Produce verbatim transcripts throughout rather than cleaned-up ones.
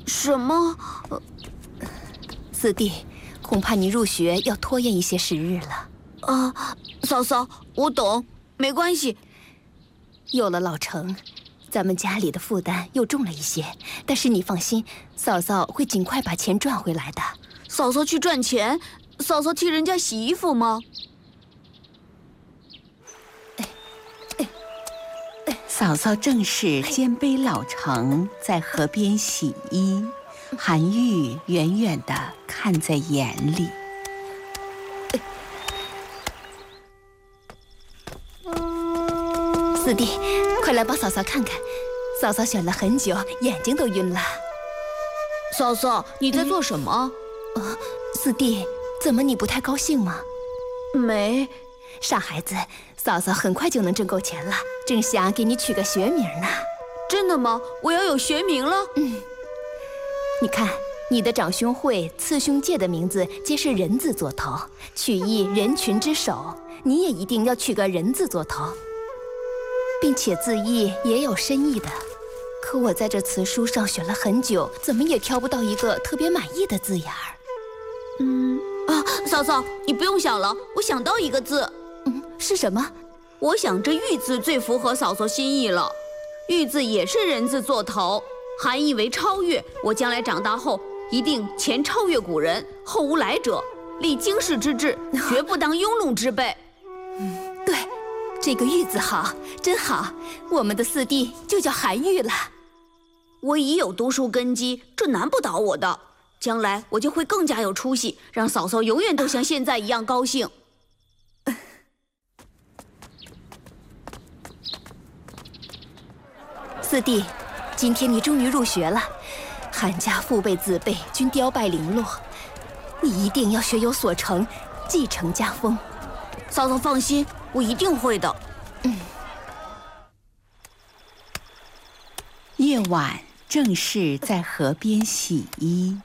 什么？呃、 四弟，恐怕你入学要拖延一些时日了。 啊，嫂嫂，我懂，没关系。 有了老程，咱们家里的负担又重了一些，但是你放心，嫂嫂会尽快把钱赚回来的。 嫂嫂去赚钱？嫂嫂替人家洗衣服吗？ 嫂嫂正是肩背老程在河边洗衣，韩愈远远地看在眼里。 四弟，快来帮嫂嫂看看，嫂嫂选了很久，眼睛都晕了。 嫂嫂，你在做什么？ 嗯呃、四弟，怎么你不太高兴吗？ 没， 傻孩子，嫂嫂很快就能挣够钱了，正想给你取个学名呢。 真的吗？我要有学名了？ 嗯，你看，你的长兄会、次兄介的名字皆是人字做头，取意人群之首，你也一定要取个人字做头，并且字义也有深意的。可我在这词书上选了很久，怎么也挑不到一个特别满意的字眼儿。 嗯啊，嫂嫂，你不用想了，我想到一个字。 嗯，是什么？ 我想这玉字最符合嫂嫂心意了。玉字也是人字做头，含义为超越。我将来长大后，一定前超越古人，后无来者，立经世之志，绝不当庸碌之辈。 嗯，对，这个玉字好，真好，我们的四弟就叫韩愈了。 我已有读书根基，这难不倒我的。将来我就会更加有出息，让嫂嫂永远都像现在一样高兴。 四弟，今天你终于入学了，韩家父辈子辈均凋败零落，你一定要学有所成，继承家风。 嫂嫂放心，我一定会的。 嗯。 夜晚正是在河边洗衣。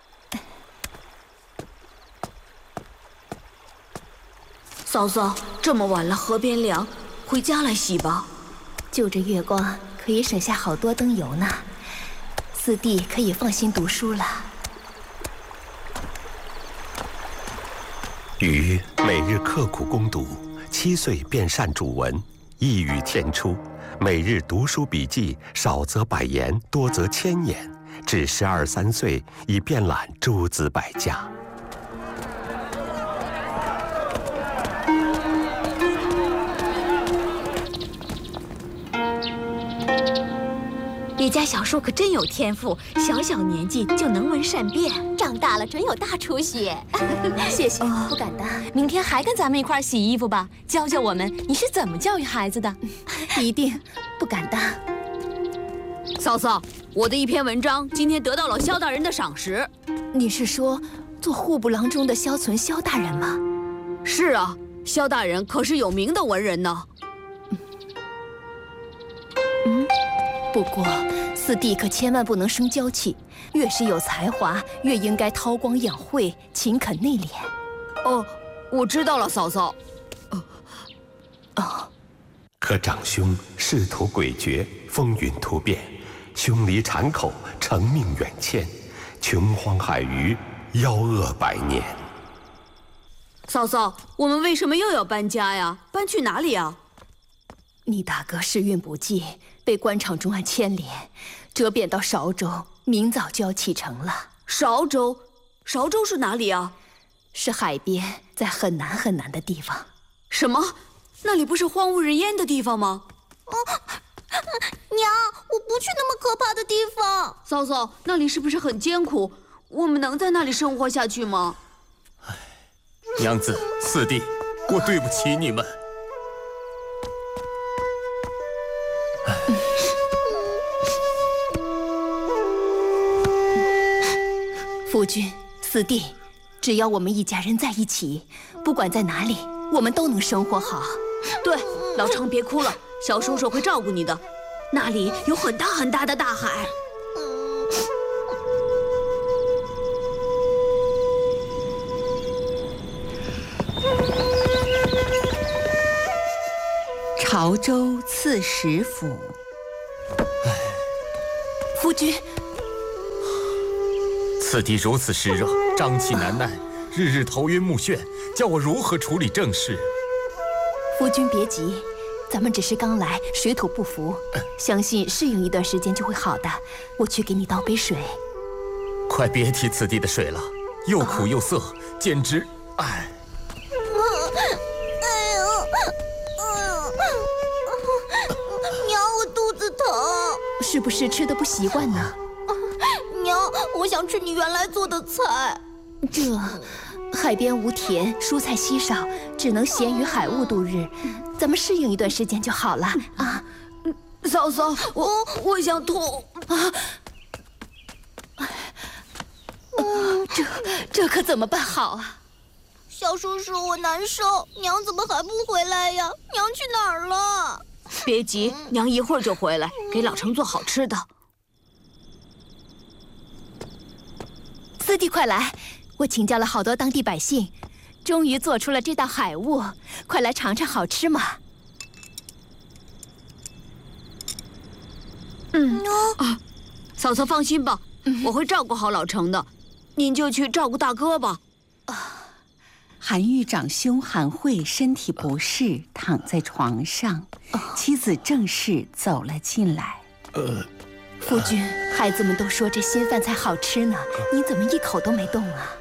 嫂嫂，这么晚了，河边凉，回家来洗吧。 就这月光，可以省下好多灯油呢。四弟可以放心读书了。 禹每日刻苦攻读，七岁便善主文，一语天出。每日读书笔记，少则百言，多则千言。至十二三岁，已遍览诸子百家。 你家小叔可真有天赋，小小年纪就能文善辩， 长大了准有大出息。 谢谢，哦、不敢当。 明天还跟咱们一块儿洗衣服吧，教教我们你是怎么教育孩子的。 一定，不敢当。 嫂嫂，我的一篇文章今天得到了萧大人的赏识。 你是说做户部郎中的萧存萧大人吗？ 是啊，萧大人可是有名的文人呢。 嗯，不过四弟可千万不能生娇气，越是有才华，越应该韬光养晦，勤恳内敛。 哦，我知道了，嫂嫂。 哦，哦。 可长兄仕途诡谲，风云突变，兄离产口，成命远迁，穷荒海鱼，夭饿百年。 嫂嫂，我们为什么又要搬家呀？搬去哪里啊？ 你大哥时运不济，被官场重案牵连，折贬到韶州，明早就要启程了。 韶州？韶州是哪里啊？ 是海边，在很南很南的地方。 什么？那里不是荒无人烟的地方吗？ 哦，娘，我不去那么可怕的地方。 嫂嫂，那里是不是很艰苦？我们能在那里生活下去吗？ 唉，娘子、四弟，我对不起你们。 夫君、四弟，只要我们一家人在一起，不管在哪里，我们都能生活好。 对，老程别哭了，小叔叔会照顾你的。那里有很大很大的大海。 潮州刺史府。 夫君， 四弟如此湿热，瘴气难耐，日日头晕目眩，叫我如何处理正事？ 夫君别急，咱们只是刚来，水土不服，相信适应一段时间就会好的。我去给你倒杯水。 快别提此地的水了，又苦又涩，简直……哎。 娘，我肚子疼。 是不是吃的不习惯呢？ 娘，我想吃你原来做的菜。 这海边无田，蔬菜稀少，只能咸鱼海物度日。咱们适应一段时间就好了啊！ 嫂嫂，我我想吐啊！ 这这可怎么办好啊？ 小叔叔，我难受。娘怎么还不回来呀？娘去哪儿了？ 别急，娘一会儿就回来，给老程做好吃的。 四弟，快来！我请教了好多当地百姓，终于做出了这道海物，快来尝尝好吃吗？ 嗯啊，嫂嫂放心吧，嗯、我会照顾好老程的，您就去照顾大哥吧。 啊。韩愈长兄韩惠身体不适，躺在床上，妻子郑氏走了进来。 呃，夫君，孩子们都说这新饭菜好吃呢，你怎么一口都没动啊？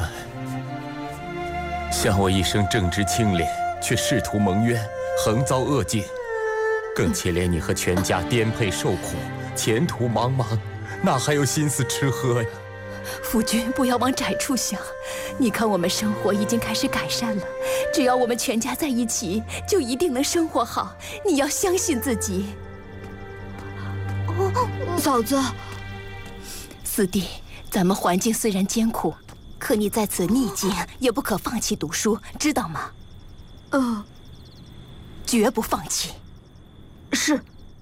像我一生正直清廉，却仕途蒙冤，横遭恶境，更且连你和全家颠沛受苦，前途茫茫，哪还有心思吃喝呀？ 夫君，不要往窄处想，你看我们生活已经开始改善了，只要我们全家在一起，就一定能生活好。你要相信自己。 哦，嫂子， 四弟，咱们环境虽然艰苦，可你在此逆境也不可放弃读书，知道吗？ 呃， 绝不放弃。 是。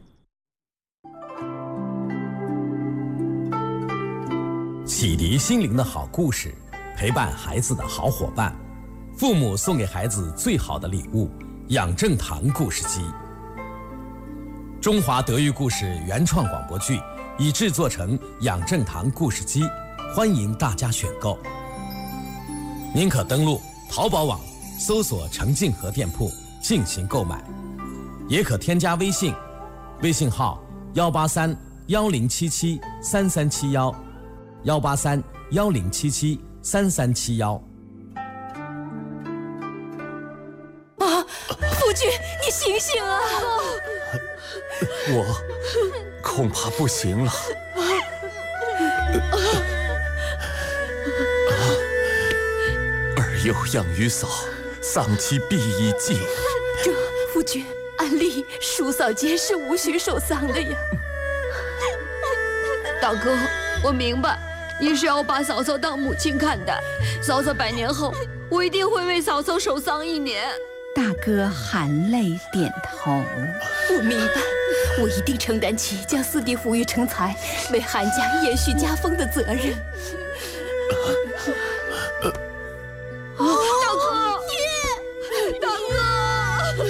启迪心灵的好故事，陪伴孩子的好伙伴，父母送给孩子最好的礼物——养正堂故事机。中华德育故事原创广播剧已制作成养正堂故事机，欢迎大家选购。您可登录淘宝网搜索程静和店铺进行购买，也可添加微信，微信号幺八三幺零七七三三七幺。幺八三幺零七七三三七幺。 啊，夫君，你醒醒啊！ 我恐怕不行了。儿有养于嫂，丧妻必已尽。 这夫君，按例叔嫂间是无需守丧的呀。 大哥，我明白。你是要把嫂嫂当母亲看待，嫂嫂百年后，我一定会为嫂嫂守丧一年。 大哥含泪点头。 我明白，我一定承担起将四弟抚育成才，为韩家延续家风的责任。 大哥，爹，大哥！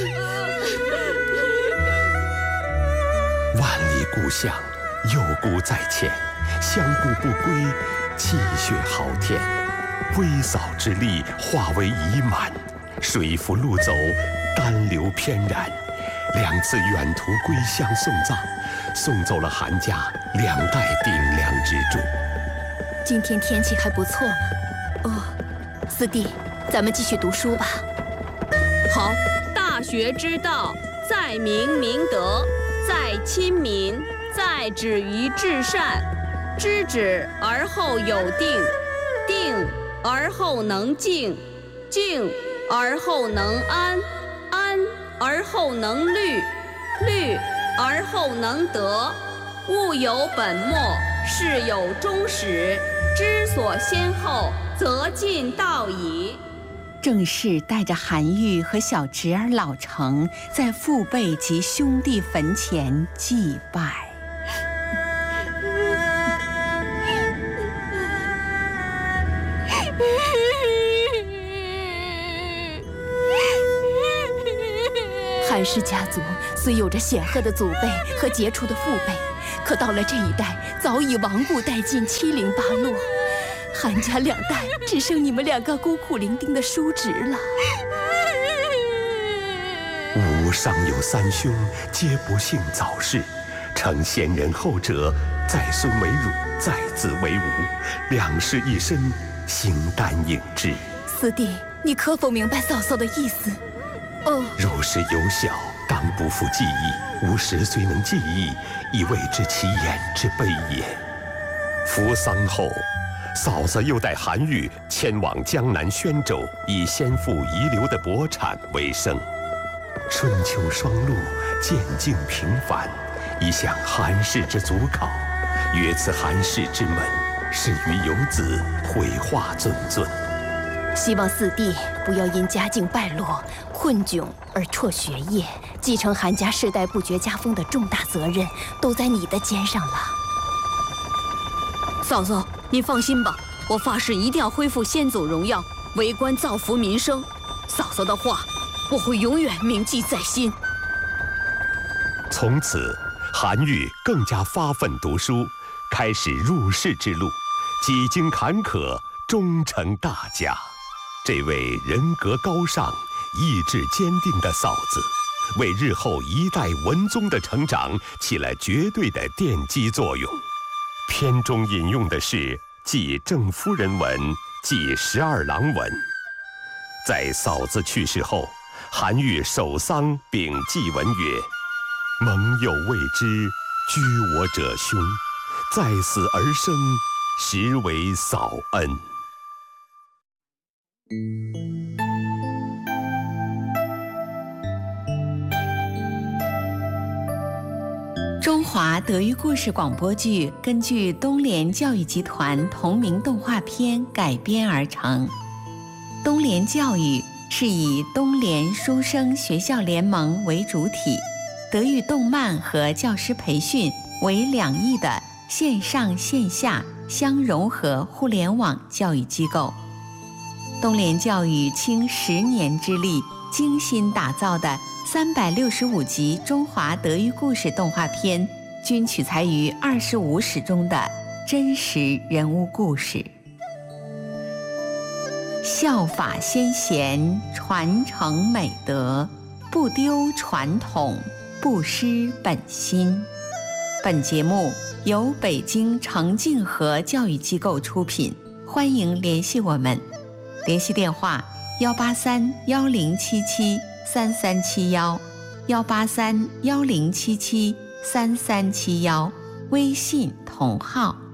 万里故乡，有孤在前。相顾不归，气血浩天。微嫂之力化为已满，水复路走，丹流翩然。两次远途归乡送葬，送走了韩家两代顶梁支柱。 今天天气还不错嘛。哦，四弟，咱们继续读书吧。 好，大学之道，在明明德，在亲民，在止于至善。知止而后有定，定而后能静，静而后能安，安而后能虑，虑而后能得。物有本末，事有终始，知所先后，则近道矣。 郑氏带着韩愈和小侄儿老程在父辈及兄弟坟前祭拜。 韩氏家族虽有着显赫的祖辈和杰出的父辈，可到了这一代，早已亡故殆尽，七零八落。 韩家两代只剩你们两个孤苦伶仃的叔侄了。 吾上有三兄，皆不幸早逝。承先人后者，在孙为汝，在子为吾，两世一身，形单影只。 四弟，你可否明白嫂嫂的意思？哦， 汝是幼小，当不复记忆。吾十虽能记忆，亦未知其言之悲也。扶丧后，嫂子又带韩愈迁往江南宣州，以先父遗留的帛产为生。春秋双陆，渐境平凡，一向韩氏之祖考，曰此韩氏之门，是于有子，毁化尊尊。 希望四弟不要因家境败落、困窘而辍学业，继承韩家世代不绝家风的重大责任都在你的肩上了。 嫂嫂，你放心吧，我发誓一定要恢复先祖荣耀，为官造福民生。嫂嫂的话，我会永远铭记在心。 从此，韩愈更加发奋读书，开始入仕之路，几经坎坷，终成大家。这位人格高尚、意志坚定的嫂子，为日后一代文宗的成长起了绝对的奠基作用。篇中引用的是继郑夫人文，继十二郎文。在嫂子去世后，韩愈守丧并祭文曰：“盟友未知，居我者兄，在死而生，实为嫂恩。” 中华德育故事广播剧根据东联教育集团同名动画片改编而成。东联教育是以东联书生学校联盟为主体，德育动漫和教师培训为两翼的线上线下相融合互联网教育机构。东联教育倾十年之力精心打造的三百六十五集中华德育故事动画片，均取材于二十五史中的真实人物故事。效法先贤，传承美德，不丢传统，不失本心。本节目由北京程敬和教育机构出品，欢迎联系我们。联系电话：幺八三幺零七七三三七幺，幺八三幺零七七三三七幺，微信同号。